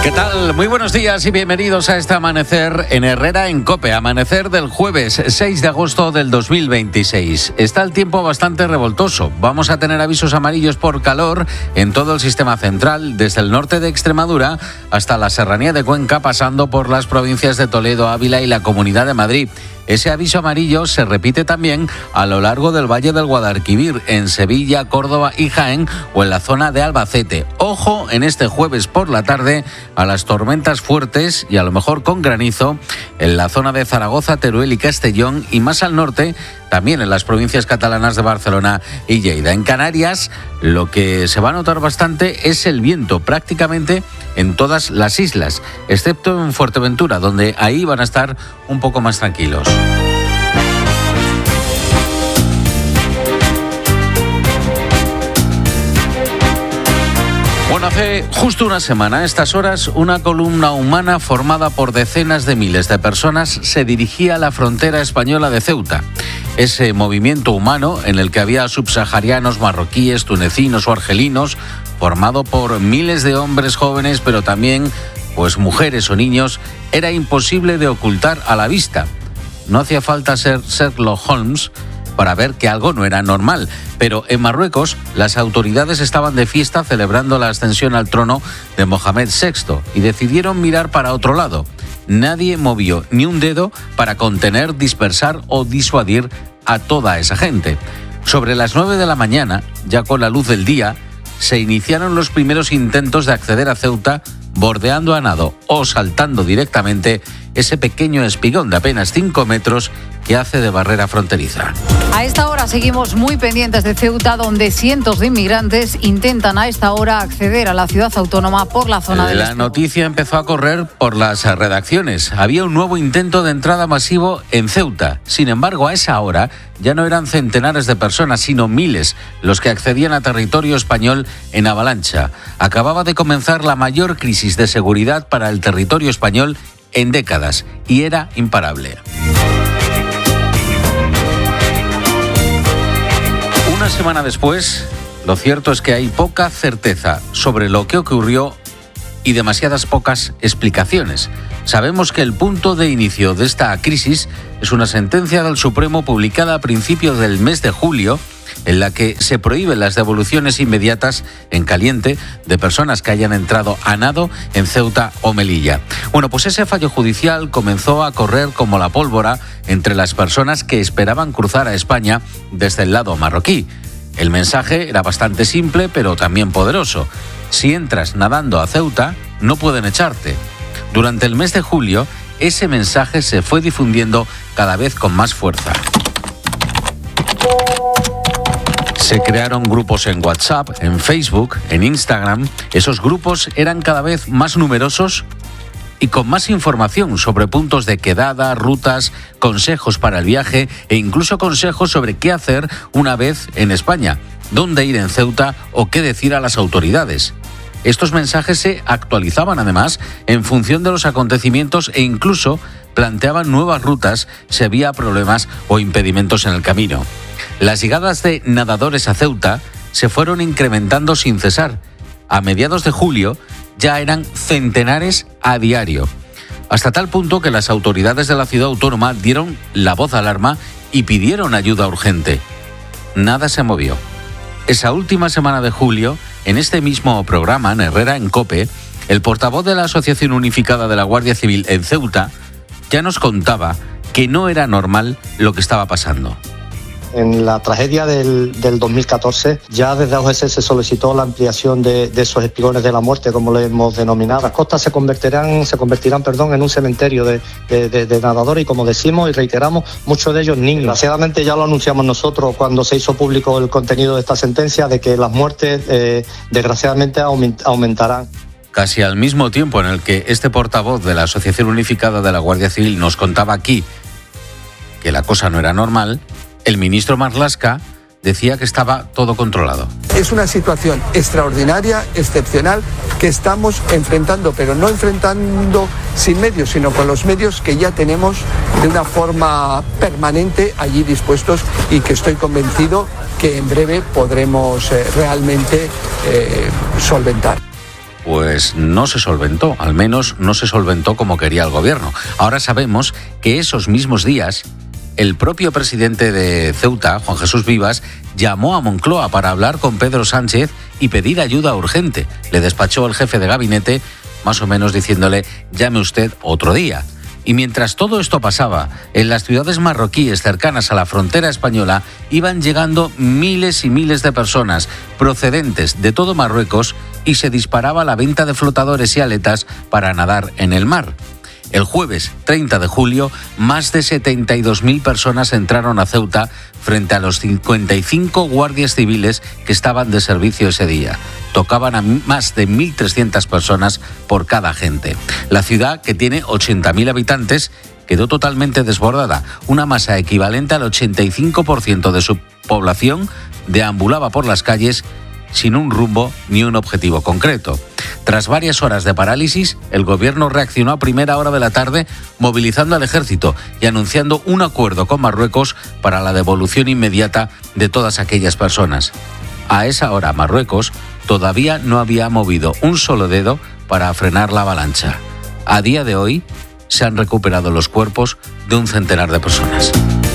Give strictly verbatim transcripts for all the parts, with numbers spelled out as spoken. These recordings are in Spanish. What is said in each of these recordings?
¿Qué tal? Muy buenos días y bienvenidos a este Amanecer en Herrera en COPE. Amanecer del jueves seis de agosto del dos mil veintiséis. Está el tiempo bastante revoltoso. Vamos a tener avisos amarillos por calor en todo el sistema central, desde el norte de Extremadura hasta la serranía de Cuenca, pasando por las provincias de Toledo, Ávila y la Comunidad de Madrid. Ese aviso amarillo se repite también a lo largo del Valle del Guadalquivir, en Sevilla, Córdoba y Jaén o en la zona de Albacete. Ojo en este jueves por la tarde a las tormentas fuertes y a lo mejor con granizo en la zona de Zaragoza, Teruel y Castellón, y más al norte también en las provincias catalanas de Barcelona y Lleida. En Canarias lo que se va a notar bastante es el viento prácticamente en todas las islas, excepto en Fuerteventura, donde ahí van a estar un poco más tranquilos. Bueno, hace justo una semana, a estas horas, una columna humana formada por decenas de miles de personas se dirigía a la frontera española de Ceuta. Ese movimiento humano, en el que había subsaharianos, marroquíes, tunecinos o argelinos, formado por miles de hombres jóvenes, pero también pues mujeres o niños, era imposible de ocultar a la vista. No hacía falta ser Sherlock Holmes para ver que algo no era normal. Pero en Marruecos las autoridades estaban de fiesta celebrando la ascensión al trono de Mohamed sexto y decidieron mirar para otro lado. Nadie movió ni un dedo para contener, dispersar o disuadir a toda esa gente. Sobre las nueve de la mañana, ya con la luz del día, se iniciaron los primeros intentos de acceder a Ceuta, bordeando a nado o saltando directamente ese pequeño espigón de apenas cinco metros que hace de barrera fronteriza. A esta hora seguimos muy pendientes de Ceuta, donde cientos de inmigrantes intentan a esta hora acceder a la ciudad autónoma por la zona del La noticia empezó a correr por las redacciones. Había un nuevo intento de entrada masivo en Ceuta. Sin embargo, a esa hora ya no eran centenares de personas, sino miles los que accedían a territorio español en avalancha. Acababa de comenzar la mayor crisis de seguridad para el territorio español en décadas y era imparable. Una semana después, lo cierto es que hay poca certeza sobre lo que ocurrió y demasiadas pocas explicaciones. Sabemos que el punto de inicio de esta crisis es una sentencia del Supremo publicada a principios del mes de julio, en la que se prohíben las devoluciones inmediatas en caliente de personas que hayan entrado a nado en Ceuta o Melilla. Bueno, pues ese fallo judicial comenzó a correr como la pólvora entre las personas que esperaban cruzar a España desde el lado marroquí. El mensaje era bastante simple, pero también poderoso. Si entras nadando a Ceuta, no pueden echarte. Durante el mes de julio, ese mensaje se fue difundiendo cada vez con más fuerza. Se crearon grupos en WhatsApp, en Facebook, en Instagram. Esos grupos eran cada vez más numerosos y con más información sobre puntos de quedada, rutas, consejos para el viaje e incluso consejos sobre qué hacer una vez en España, dónde ir en Ceuta o qué decir a las autoridades. Estos mensajes se actualizaban además en función de los acontecimientos e incluso planteaban nuevas rutas si había problemas o impedimentos en el camino. Las llegadas de nadadores a Ceuta se fueron incrementando sin cesar. A mediados de julio ya eran centenares a diario, hasta tal punto que las autoridades de la ciudad autónoma dieron la voz de alarma y pidieron ayuda urgente. Nada se movió. Esa última semana de julio, en este mismo programa, en Herrera en COPE, el portavoz de la Asociación Unificada de la Guardia Civil en Ceuta ya nos contaba que no era normal lo que estaba pasando. En la tragedia del, del dos mil catorce, ya desde A U G S se solicitó la ampliación de, de esos espigones de la muerte, como lo hemos denominado. Las costas se convertirán, se convertirán perdón, en un cementerio de, de, de, de nadadores y, como decimos y reiteramos, muchos de ellos niños. Desgraciadamente ya lo anunciamos nosotros cuando se hizo público el contenido de esta sentencia, de que las muertes eh, desgraciadamente aumentarán. Casi al mismo tiempo en el que este portavoz de la Asociación Unificada de la Guardia Civil nos contaba aquí que la cosa no era normal, el ministro Marlaska decía que estaba todo controlado. Es una situación extraordinaria, excepcional, que estamos enfrentando, pero no enfrentando sin medios, sino con los medios que ya tenemos de una forma permanente allí dispuestos y que estoy convencido que en breve podremos eh, realmente eh, solventar. pues no se solventó, al menos no se solventó como quería el gobierno. Ahora sabemos que esos mismos días el propio presidente de Ceuta, Juan Jesús Vivas, llamó a Moncloa para hablar con Pedro Sánchez y pedir ayuda urgente. Le despachó el jefe de gabinete, más o menos diciéndole, llame usted otro día. Y mientras todo esto pasaba, en las ciudades marroquíes cercanas a la frontera española iban llegando miles y miles de personas procedentes de todo Marruecos y se disparaba la venta de flotadores y aletas para nadar en el mar. El jueves treinta de julio, más de setenta y dos mil personas entraron a Ceuta frente a los cincuenta y cinco guardias civiles que estaban de servicio ese día. Tocaban a más de mil trescientas personas por cada agente. La ciudad, que tiene ochenta mil habitantes, quedó totalmente desbordada. Una masa equivalente al ochenta y cinco por ciento de su población deambulaba por las calles sin un rumbo ni un objetivo concreto. Tras varias horas de parálisis, el gobierno reaccionó a primera hora de la tarde movilizando al ejército y anunciando un acuerdo con Marruecos para la devolución inmediata de todas aquellas personas. A esa hora, Marruecos todavía no había movido un solo dedo para frenar la avalancha. A día de hoy, se han recuperado los cuerpos de un centenar de personas.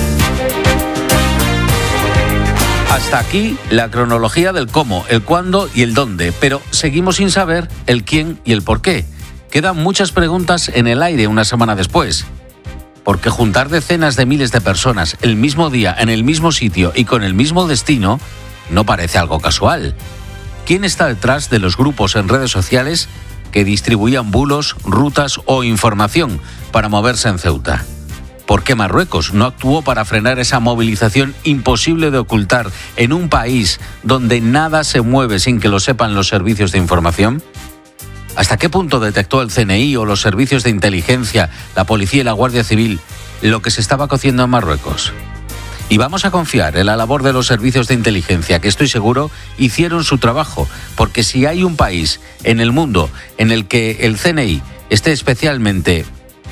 Hasta aquí la cronología del cómo, el cuándo y el dónde, pero seguimos sin saber el quién y el por qué. Quedan muchas preguntas en el aire una semana después. Porque juntar decenas de miles de personas el mismo día, en el mismo sitio y con el mismo destino, no parece algo casual. ¿Quién está detrás de los grupos en redes sociales que distribuían bulos, rutas o información para moverse en Ceuta? ¿Por qué Marruecos no actuó para frenar esa movilización imposible de ocultar en un país donde nada se mueve sin que lo sepan los servicios de información? ¿Hasta qué punto detectó el C N I o los servicios de inteligencia, la policía y la Guardia Civil lo que se estaba cociendo en Marruecos? Y vamos a confiar en la labor de los servicios de inteligencia, que estoy seguro hicieron su trabajo, porque si hay un país en el mundo en el que el C N I esté especialmente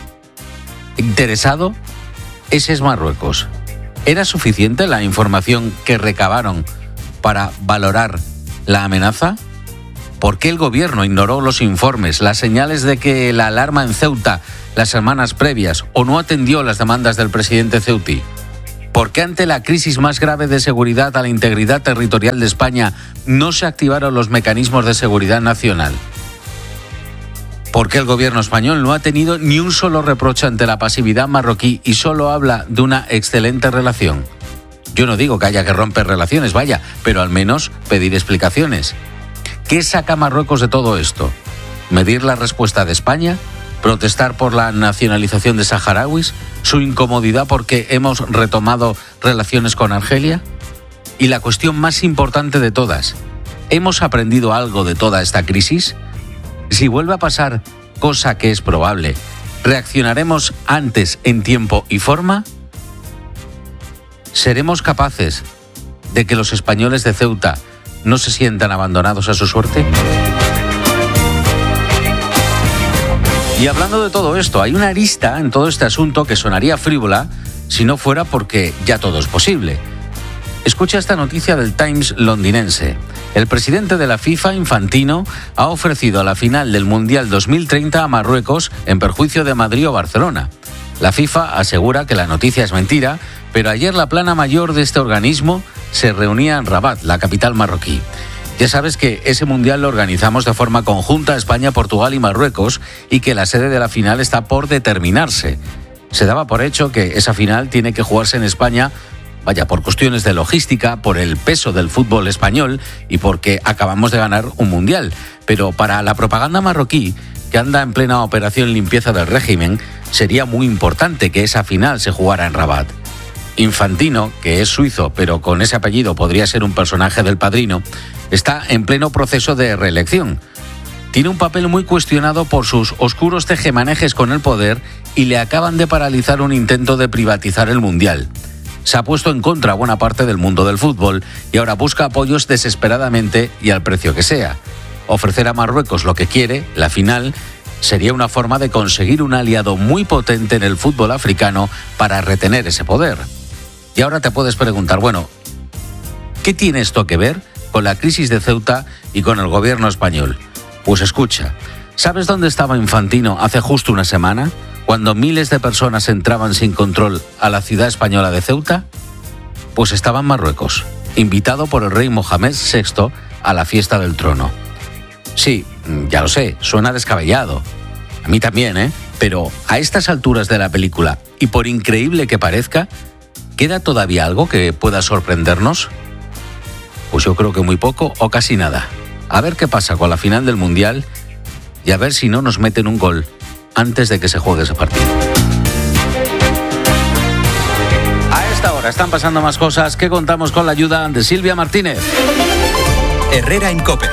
interesado, ese es Marruecos. ¿Era suficiente la información que recabaron para valorar la amenaza? ¿Por qué el gobierno ignoró los informes, las señales de que la alarma en Ceuta las semanas previas o no atendió las demandas del presidente ceutí? ¿Por qué ante la crisis más grave de seguridad a la integridad territorial de España no se activaron los mecanismos de seguridad nacional? ¿Por qué el gobierno español no ha tenido ni un solo reproche ante la pasividad marroquí y solo habla de una excelente relación? Yo no digo que haya que romper relaciones, vaya, pero al menos pedir explicaciones. ¿Qué saca Marruecos de todo esto? ¿Medir la respuesta de España? ¿Protestar por la nacionalización de saharauis? ¿Su incomodidad porque hemos retomado relaciones con Argelia? Y la cuestión más importante de todas, ¿hemos aprendido algo de toda esta crisis? Si vuelve a pasar, cosa que es probable, ¿reaccionaremos antes en tiempo y forma? ¿Seremos capaces de que los españoles de Ceuta no se sientan abandonados a su suerte? Y hablando de todo esto, hay una arista en todo este asunto que sonaría frívola si no fuera porque ya todo es posible. Escucha esta noticia del Times londinense. El presidente de la FIFA, Infantino, ha ofrecido la final del Mundial dos mil treinta a Marruecos en perjuicio de Madrid o Barcelona. La FIFA asegura que la noticia es mentira, pero ayer la plana mayor de este organismo se reunía en Rabat, la capital marroquí. Ya sabes que ese Mundial lo organizamos de forma conjunta España, Portugal y Marruecos y que la sede de la final está por determinarse. Se daba por hecho que esa final tiene que jugarse en España, vaya, por cuestiones de logística, por el peso del fútbol español y porque acabamos de ganar un mundial. Pero para la propaganda marroquí, que anda en plena operación limpieza del régimen, sería muy importante que esa final se jugara en Rabat. Infantino, que es suizo, pero con ese apellido podría ser un personaje del Padrino, está en pleno proceso de reelección. Tiene un papel muy cuestionado por sus oscuros tejemanejes con el poder y le acaban de paralizar un intento de privatizar el mundial. Se ha puesto en contra a buena parte del mundo del fútbol y ahora busca apoyos desesperadamente y al precio que sea. Ofrecer a Marruecos lo que quiere, la final, sería una forma de conseguir un aliado muy potente en el fútbol africano para retener ese poder. Y ahora te puedes preguntar, bueno, ¿qué tiene esto que ver con la crisis de Ceuta y con el gobierno español? Pues escucha, ¿sabes dónde estaba Infantino hace justo una semana? Cuando miles de personas entraban sin control a la ciudad española de Ceuta. Pues estaba en Marruecos, invitado por el rey Mohamed sexto a la fiesta del trono. Sí, ya lo sé, suena descabellado. A mí también, ¿eh? Pero a estas alturas de la película, y por increíble que parezca, ¿queda todavía algo que pueda sorprendernos? Pues yo creo que muy poco o casi nada. A ver qué pasa con la final del Mundial y a ver si no nos meten un gol antes de que se juegue ese partido. A esta hora están pasando más cosas que contamos con la ayuda de Silvia Martínez. Herrera en COPE.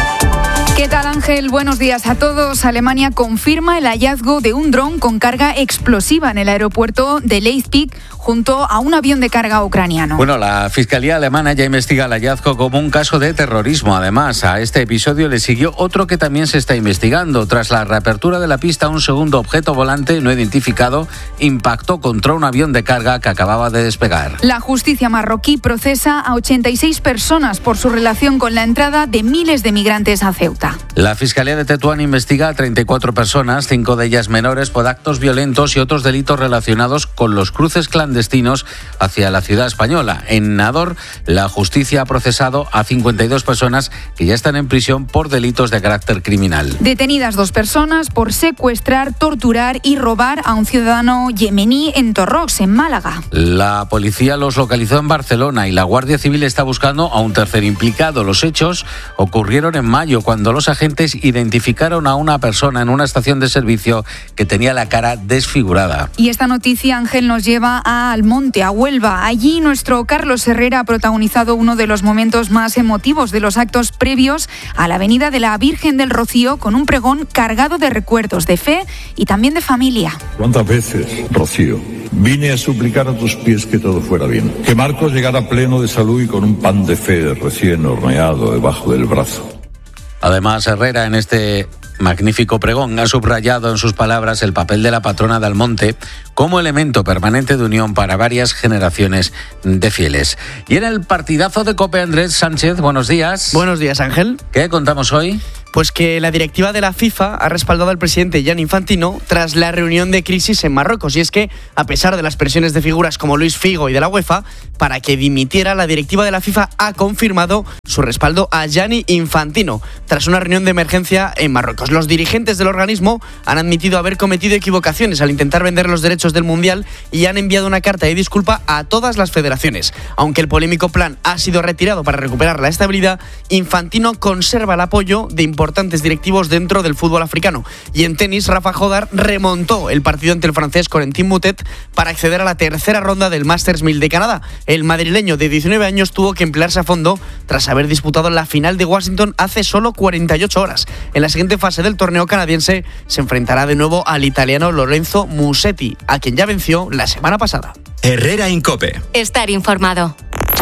¿Qué tal, Ángel? Buenos días a todos. Alemania confirma el hallazgo de un dron con carga explosiva en el aeropuerto de Leipzig junto a un avión de carga ucraniano. Bueno, la Fiscalía alemana ya investiga el hallazgo como un caso de terrorismo. Además, a este episodio le siguió otro que también se está investigando. Tras la reapertura de la pista, un segundo objeto volante no identificado impactó contra un avión de carga que acababa de despegar. La justicia marroquí procesa a ochenta y seis personas por su relación con la entrada de miles de migrantes a Ceuta. La Fiscalía de Tetuán investiga a treinta y cuatro personas, cinco de ellas menores, por actos violentos y otros delitos relacionados con los cruces clandestinos hacia la ciudad española. En Nador, la justicia ha procesado a cincuenta y dos personas que ya están en prisión por delitos de carácter criminal. Detenidas dos personas por secuestrar, torturar y robar a un ciudadano yemení en Torrox, en Málaga. La policía los localizó en Barcelona y la Guardia Civil está buscando a un tercer implicado. Los hechos ocurrieron en mayo, cuando los agentes identificaron a una persona en una estación de servicio que tenía la cara desfigurada. Y esta noticia, Ángel, nos lleva a Almonte, a Huelva. Allí nuestro Carlos Herrera ha protagonizado uno de los momentos más emotivos de los actos previos a la venida de la Virgen del Rocío, con un pregón cargado de recuerdos, de fe y también de familia. ¿Cuántas veces, Rocío, vine a suplicar a tus pies que todo fuera bien? Que Marcos llegara pleno de salud y con un pan de fe recién horneado debajo del brazo. Además, Herrera, en este magnífico pregón, ha subrayado en sus palabras el papel de la patrona de Almonte como elemento permanente de unión para varias generaciones de fieles. Y en el partidazo de COPE, Andrés Sánchez, buenos días. Buenos días, Ángel. ¿Qué contamos hoy? Pues que la directiva de la FIFA ha respaldado al presidente Gianni Infantino tras la reunión de crisis en Marruecos. Y es que, a pesar de las presiones de figuras como Luis Figo y de la UEFA para que dimitiera, la directiva de la FIFA ha confirmado su respaldo a Gianni Infantino tras una reunión de emergencia en Marruecos. Los dirigentes del organismo han admitido haber cometido equivocaciones al intentar vender los derechos del Mundial y han enviado una carta de disculpa a todas las federaciones. Aunque el polémico plan ha sido retirado para recuperar la estabilidad, Infantino conserva el apoyo de importantes directivos dentro del fútbol africano. Y en tenis, Rafa Jodar remontó el partido ante el francés Corentin Moutet para acceder a la tercera ronda del Masters mil de Canadá. El madrileño de diecinueve años tuvo que emplearse a fondo tras haber disputado la final de Washington hace solo cuarenta y ocho horas. En la siguiente fase del torneo canadiense se enfrentará de nuevo al italiano Lorenzo Musetti, a quien ya venció la semana pasada. Herrera en COPE. Estar informado.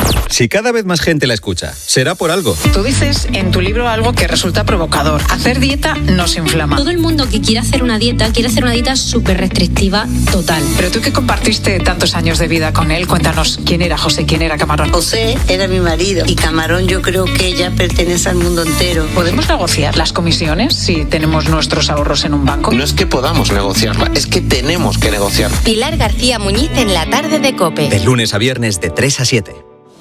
Si cada vez más gente la escucha, será por algo. Tú dices en tu libro algo que resulta provocador. Hacer dieta nos inflama. Todo el mundo que quiere hacer una dieta, quiere hacer una dieta súper restrictiva, total. Pero tú que compartiste tantos años de vida con él, cuéntanos quién era José, quién era Camarón. José era mi marido y Camarón yo creo que ya pertenece al mundo entero. ¿Podemos negociar las comisiones si tenemos nuestros ahorros en un banco? No es que podamos negociarla, es que tenemos que negociar. Pilar García Muñiz en la tarde de COPE. De lunes a viernes de tres a siete.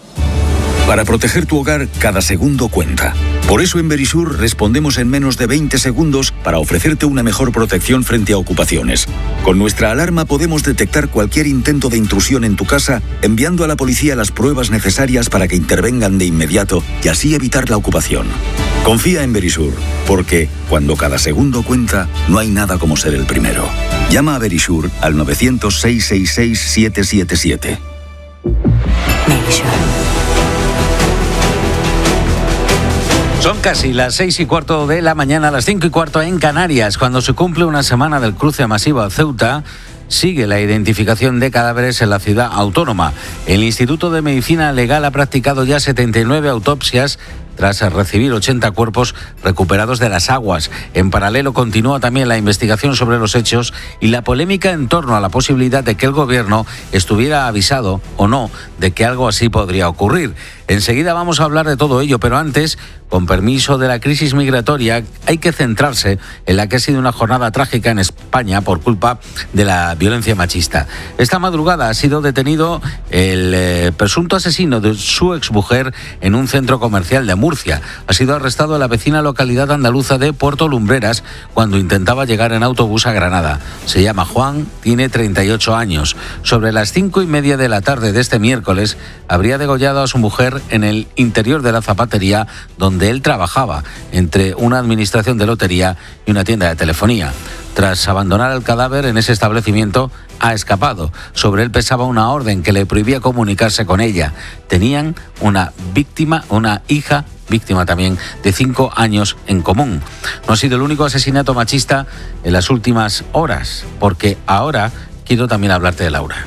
Para proteger tu hogar, cada segundo cuenta. Por eso en Verisur respondemos en menos de veinte segundos para ofrecerte una mejor protección frente a ocupaciones. Con nuestra alarma podemos detectar cualquier intento de intrusión en tu casa, enviando a la policía las pruebas necesarias para que intervengan de inmediato y así evitar la ocupación. Confía en Verisur, porque cuando cada segundo cuenta, no hay nada como ser el primero. Llama a Verisur al nueve cero cero, seis seis seis, siete siete siete. Verisur. Son casi las seis y cuarto de la mañana, las cinco y cuarto en Canarias. Cuando se cumple una semana del cruce masivo a Ceuta, sigue la identificación de cadáveres en la ciudad autónoma. El Instituto de Medicina Legal ha practicado ya setenta y nueve autopsias tras recibir ochenta cuerpos recuperados de las aguas. En paralelo continúa también la investigación sobre los hechos y la polémica en torno a la posibilidad de que el gobierno estuviera avisado o no de que algo así podría ocurrir. Enseguida vamos a hablar de todo ello, pero antes, con permiso de la crisis migratoria, hay que centrarse en la que ha sido una jornada trágica en España por culpa de la violencia machista. Esta madrugada ha sido detenido el eh, presunto asesino de su exmujer en un centro comercial de Murcia. Ha sido arrestado en la vecina localidad andaluza de Puerto Lumbreras cuando intentaba llegar en autobús a Granada. Se llama Juan, tiene treinta y ocho años. Sobre las cinco y media de la tarde de este miércoles, habría degollado a su mujer en el interior de la zapatería donde él trabajaba, entre una administración de lotería y una tienda de telefonía. Tras abandonar el cadáver en ese establecimiento, ha escapado. Sobre él pesaba una orden que le prohibía comunicarse con ella. Tenían una víctima, una hija víctima también, de cinco años en común. No ha sido el único asesinato machista en las últimas horas, porque ahora quiero también hablarte de Laura.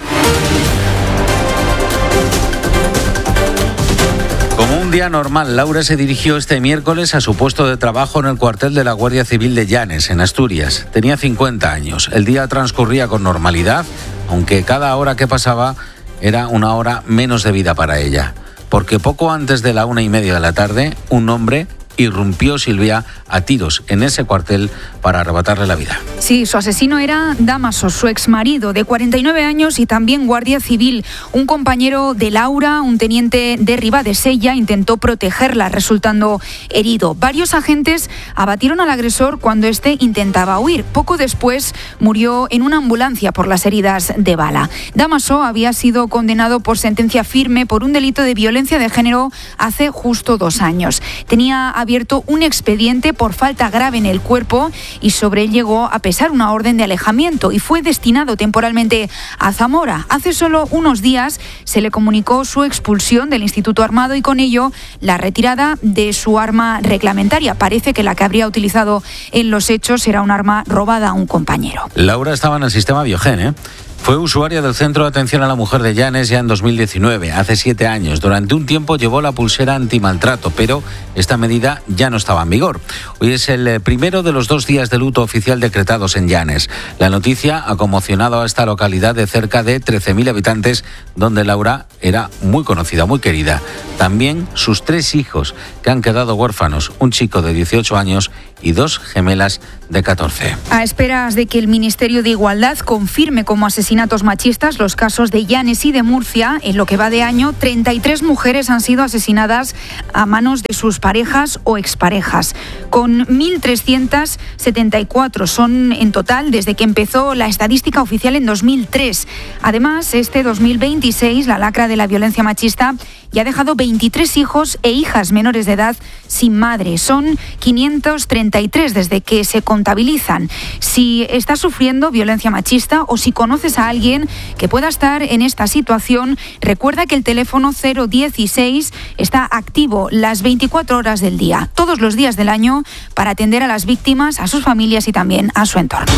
Como un día normal, Laura se dirigió este miércoles a su puesto de trabajo en el cuartel de la Guardia Civil de Llanes, en Asturias. Tenía cincuenta años. El día transcurría con normalidad, aunque cada hora que pasaba era una hora menos de vida para ella. Porque poco antes de la una y media de la tarde, un hombre irrumpió Silvia a tiros en ese cuartel para arrebatarle la vida. Sí, su asesino era Dámaso, su exmarido de cuarenta y nueve años y también guardia civil. Un compañero de Laura, un teniente de Ribadesella, intentó protegerla resultando herido. Varios agentes abatieron al agresor cuando éste intentaba huir. Poco después murió en una ambulancia por las heridas de bala. Dámaso había sido condenado por sentencia firme por un delito de violencia de género hace justo dos años. Tenía abierto un expediente por falta grave en el cuerpo y sobre él llegó a pesar una orden de alejamiento y fue destinado temporalmente a Zamora. Hace solo unos días se le comunicó su expulsión del Instituto Armado y con ello la retirada de su arma reglamentaria. Parece que la que habría utilizado en los hechos era un arma robada a un compañero. Laura estaba en el sistema Biogen, ¿eh? Fue usuaria del Centro de Atención a la Mujer de Llanes ya en dos mil diecinueve, hace siete años. Durante un tiempo llevó la pulsera antimaltrato, pero esta medida ya no estaba en vigor. Hoy es el primero de los dos días de luto oficial decretados en Llanes. La noticia ha conmocionado a esta localidad de cerca de trece mil habitantes, donde Laura era muy conocida, muy querida. También sus tres hijos, que han quedado huérfanos, un chico de dieciocho años y dos gemelas de catorce. A esperas de que el Ministerio de Igualdad confirme como asesinatos machistas los casos de Llanes y de Murcia, en lo que va de año, treinta y tres mujeres han sido asesinadas a manos de sus parejas o exparejas. Con mil trescientas setenta y cuatro son en total desde que empezó la estadística oficial en dos mil tres. Además, este dos mil veintiséis, la lacra de la violencia machista ya ha dejado veintitrés hijos e hijas menores de edad sin madre. Son quinientos treinta y tres desde que se contabilizan. Si estás sufriendo violencia machista o si conoces a alguien que pueda estar en esta situación, recuerda que el teléfono cero dieciséis está activo las veinticuatro horas del día, todos los días del año, para atender a las víctimas, a sus familias y también a su entorno.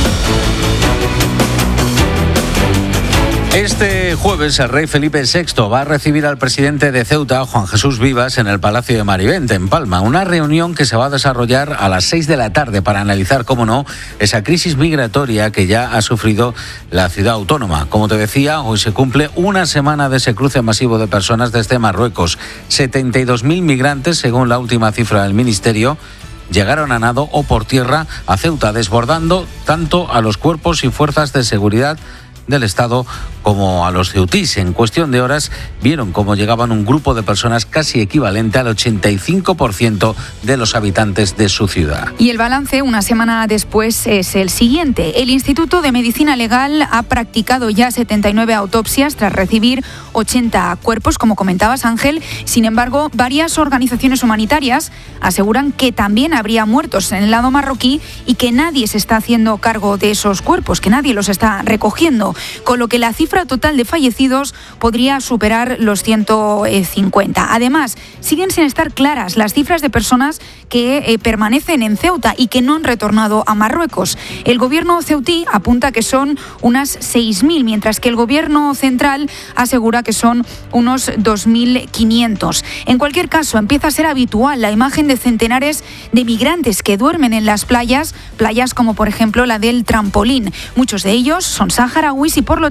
Este jueves el rey Felipe sexto va a recibir al presidente de Ceuta, Juan Jesús Vivas, en el Palacio de Marivente, en Palma. Una reunión que se va a desarrollar a las seis de la tarde para analizar, cómo no, esa crisis migratoria que ya ha sufrido la ciudad autónoma. Como te decía, hoy se cumple una semana de ese cruce masivo de personas desde Marruecos. setenta y dos mil migrantes, según la última cifra del Ministerio, llegaron a nado o por tierra a Ceuta, desbordando tanto a los cuerpos y fuerzas de seguridad del Estado como a los ceutís. En cuestión de horas vieron cómo llegaban un grupo de personas casi equivalente al ochenta y cinco por ciento de los habitantes de su ciudad. Y el balance una semana después es el siguiente. El Instituto de Medicina Legal ha practicado ya setenta y nueve autopsias tras recibir ochenta cuerpos, como comentabas, Ángel. Sin embargo, varias organizaciones humanitarias aseguran que también habría muertos en el lado marroquí y que nadie se está haciendo cargo de esos cuerpos, que nadie los está recogiendo, con lo que la cifra total de fallecidos podría superar los ciento cincuenta. Además, siguen sin estar claras las cifras de personas que eh, permanecen en Ceuta y que no han retornado a Marruecos. El gobierno ceutí apunta que son unas seis mil, mientras que el gobierno central asegura que son unos dos mil quinientos. En cualquier caso, empieza a ser habitual la imagen de centenares de migrantes que duermen en las playas, playas como por ejemplo la del Trampolín. Muchos de ellos son saharauis y por lo tanto proceden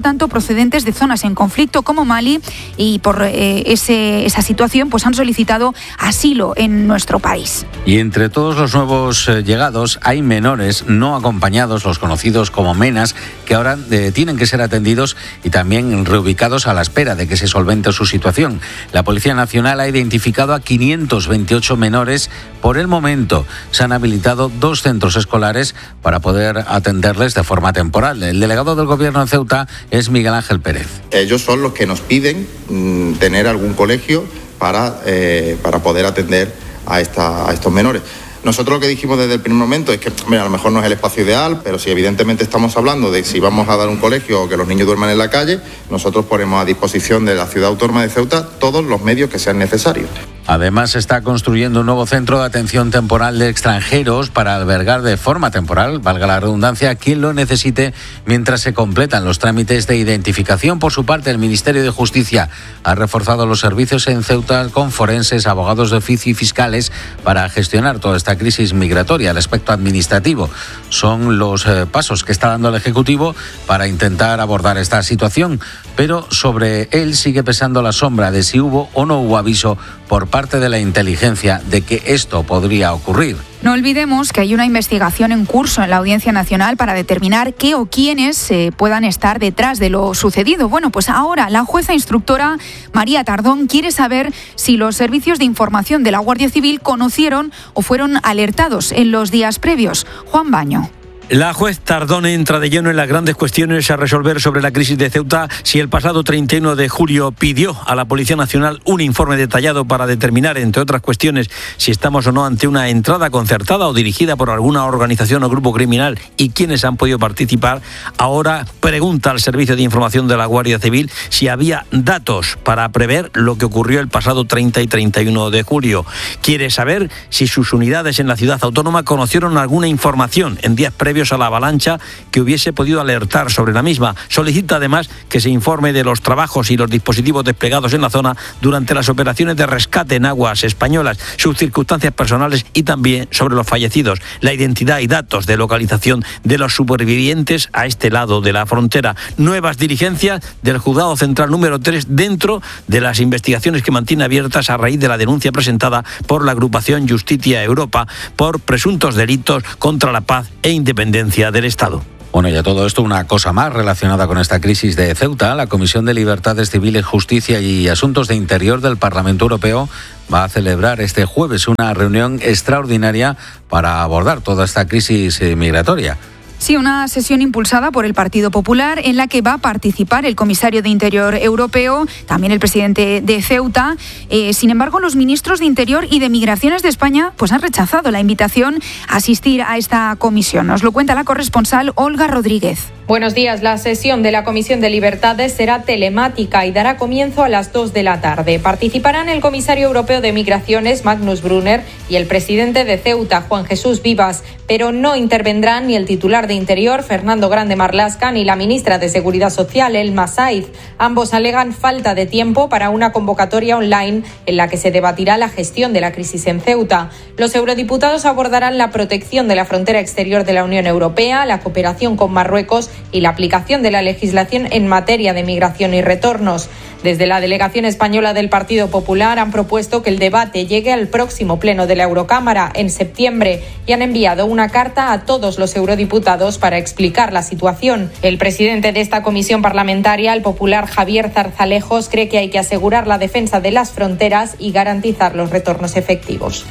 procedentes de zonas en conflicto como Mali y por eh, ese, esa situación pues han solicitado asilo en nuestro país. Y entre todos los nuevos eh, llegados hay menores no acompañados, los conocidos como menas, que ahora eh, tienen que ser atendidos y también reubicados a la espera de que se solvente su situación. La Policía Nacional ha identificado a quinientos veintiocho menores. Por el momento se han habilitado dos centros escolares para poder atenderles de forma temporal. El delegado del Gobierno en Ceuta es Miguel Ángel Pérez. Ellos son los que nos piden mmm, tener algún colegio para, eh, para poder atender a, esta, a estos menores. Nosotros lo que dijimos desde el primer momento es que, mira, a lo mejor no es el espacio ideal, pero si evidentemente estamos hablando de si vamos a dar un colegio o que los niños duerman en la calle, nosotros ponemos a disposición de la Ciudad Autónoma de Ceuta todos los medios que sean necesarios. Además, se está construyendo un nuevo centro de atención temporal de extranjeros para albergar de forma temporal, valga la redundancia, a quien lo necesite mientras se completan los trámites de identificación. Por su parte, el Ministerio de Justicia ha reforzado los servicios en Ceuta con forenses, abogados de oficio y fiscales para gestionar toda esta crisis migratoria. El aspecto administrativo son los eh, pasos que está dando el Ejecutivo para intentar abordar esta situación, pero sobre él sigue pesando la sombra de si hubo o no hubo aviso por parte de la inteligencia de que esto podría ocurrir. No olvidemos que hay una investigación en curso en la Audiencia Nacional para determinar qué o quiénes eh, puedan estar detrás de lo sucedido. Bueno, pues ahora la jueza instructora María Tardón quiere saber si los servicios de información de la Guardia Civil conocieron o fueron alertados en los días previos. Juan Baño. La juez Tardón entra de lleno en las grandes cuestiones a resolver sobre la crisis de Ceuta, si el pasado treinta y uno de julio pidió a la Policía Nacional un informe detallado para determinar, entre otras cuestiones, si estamos o no ante una entrada concertada o dirigida por alguna organización o grupo criminal y quiénes han podido participar. Ahora pregunta al Servicio de Información de la Guardia Civil si había datos para prever lo que ocurrió el pasado treinta y treinta y uno de julio. Quiere saber si sus unidades en la ciudad autónoma conocieron alguna información en días previos a la avalancha que hubiese podido alertar sobre la misma. Solicita además que se informe de los trabajos y los dispositivos desplegados en la zona durante las operaciones de rescate en aguas españolas, sus circunstancias personales y también sobre los fallecidos, la identidad y datos de localización de los supervivientes a este lado de la frontera. Nuevas diligencias del Juzgado Central número tres dentro de las investigaciones que mantiene abiertas a raíz de la denuncia presentada por la agrupación Justitia Europa por presuntos delitos contra la paz e independencia del Estado. Bueno, y a todo esto una cosa más relacionada con esta crisis de Ceuta. La Comisión de Libertades Civiles, Justicia y Asuntos de Interior del Parlamento Europeo va a celebrar este jueves una reunión extraordinaria para abordar toda esta crisis migratoria. Sí, una sesión impulsada por el Partido Popular en la que va a participar el comisario de Interior europeo, también el presidente de Ceuta. Eh, sin embargo, los ministros de Interior y de Migraciones de España pues han rechazado la invitación a asistir a esta comisión. Nos lo cuenta la corresponsal Olga Rodríguez. Buenos días. La sesión de la Comisión de Libertades será telemática y dará comienzo a las dos de la tarde. Participarán el comisario europeo de Migraciones, Magnus Brunner, y el presidente de Ceuta, Juan Jesús Vivas, pero no intervendrán ni el titular de Interior, Fernando Grande Marlaska, ni la ministra de Seguridad Social, Elma Saiz. Ambos alegan falta de tiempo para una convocatoria online en la que se debatirá la gestión de la crisis en Ceuta. Los eurodiputados abordarán la protección de la frontera exterior de la Unión Europea, la cooperación con Marruecos y la aplicación de la legislación en materia de migración y retornos. Desde la delegación española del Partido Popular han propuesto que el debate llegue al próximo pleno de la Eurocámara en septiembre y han enviado una carta a todos los eurodiputados para explicar la situación. El presidente de esta comisión parlamentaria, el popular Javier Zarzalejos, cree que hay que asegurar la defensa de las fronteras y garantizar los retornos efectivos.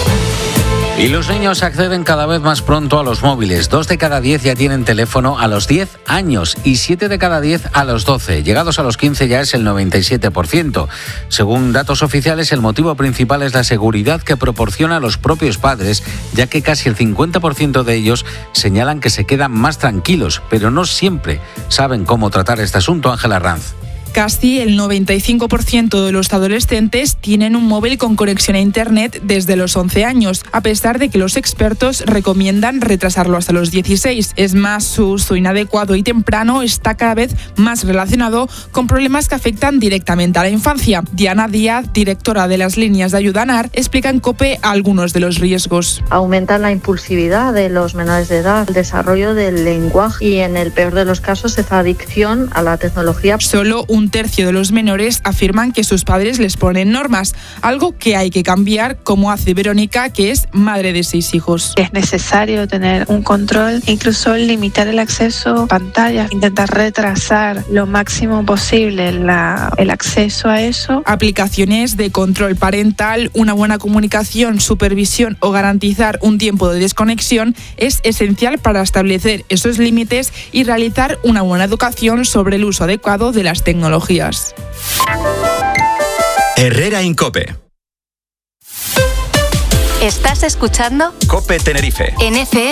Y los niños acceden cada vez más pronto a los móviles. Dos de cada diez ya tienen teléfono a los diez años y siete de cada diez a los doce. Llegados a los quince ya es el noventa y siete por ciento. Según datos oficiales, el motivo principal es la seguridad que proporciona a los propios padres, ya que casi el cincuenta por ciento de ellos señalan que se quedan más tranquilos, pero no siempre saben cómo tratar este asunto. Ángela Ranz. Casi el noventa y cinco por ciento de los adolescentes tienen un móvil con conexión a Internet desde los once años, a pesar de que los expertos recomiendan retrasarlo hasta los dieciséis. Es más, su uso inadecuado y temprano está cada vez más relacionado con problemas que afectan directamente a la infancia. Diana Díaz, directora de las líneas de ayuda ANAR, explica en COPE algunos de los riesgos. Aumentan la impulsividad de los menores de edad, el desarrollo del lenguaje y, en el peor de los casos, esa adicción a la tecnología. Solo un tercio de los menores afirman que sus padres les ponen normas, algo que hay que cambiar, como hace Verónica, que es madre de seis hijos. Es necesario tener un control, incluso limitar el acceso a pantallas, intentar retrasar lo máximo posible la, el acceso a eso. Aplicaciones de control parental, una buena comunicación, supervisión o garantizar un tiempo de desconexión es esencial para establecer esos límites y realizar una buena educación sobre el uso adecuado de las tecnologías. Herrera en COPE. ¿Estás escuchando? COPE Tenerife. En F M.